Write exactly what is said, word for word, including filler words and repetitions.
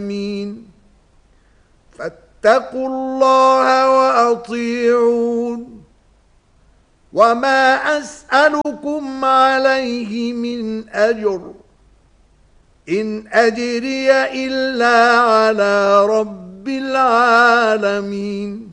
فاتقوا الله وأطيعون وما أسألكم عليه من أجر إن أجري إلا على رب العالمين.